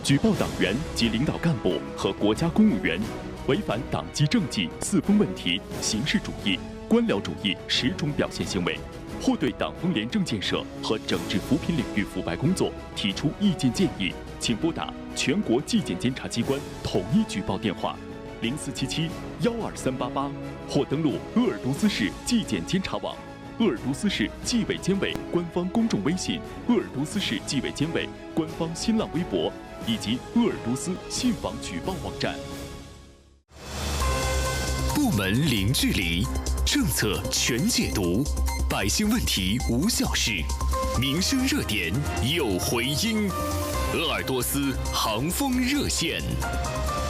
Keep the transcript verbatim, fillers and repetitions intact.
举报党员及领导干部和国家公务员违反党纪政纪四风问题、形式主义、官僚主义十种表现行为，或对党风廉政建设和整治扶贫领域腐败工作提出意见建议，请拨打全国纪检监察机关统一举报电话零四七七幺二三八八，或登录鄂尔多斯市纪检监察网、鄂尔多斯市纪委监委官方公众微信、鄂尔多斯市纪委监委官方新浪微博以及鄂尔多斯信访举报网站。 部门零距离，政策全解读，百姓问题无小事，民生热点有回音。鄂尔多斯航风热线。